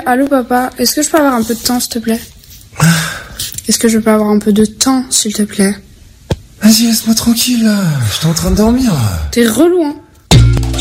allô papa, est-ce que je peux avoir un peu de temps s'il te plaît? Est-ce que je peux avoir un peu de temps s'il te plaît? Vas-y, laisse-moi tranquille là, j'étais en train de dormir. T'es relou hein.